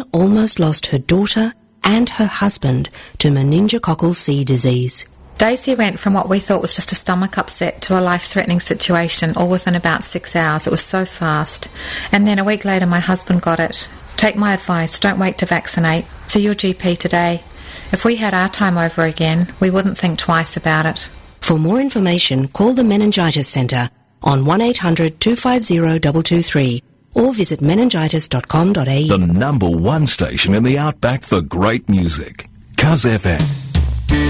almost lost her daughter and her husband to meningococcal C disease. Daisy went from what we thought was just a stomach upset to a life-threatening situation all within about 6 hours. It was so fast. And then a week later, my husband got it. Take my advice, don't wait to vaccinate. See your GP today. If we had our time over again, we wouldn't think twice about it. For more information, call the Meningitis Centre on 1800 250 223 or visit meningitis.com.au. The #1 station in the outback for great music. Cuz FM.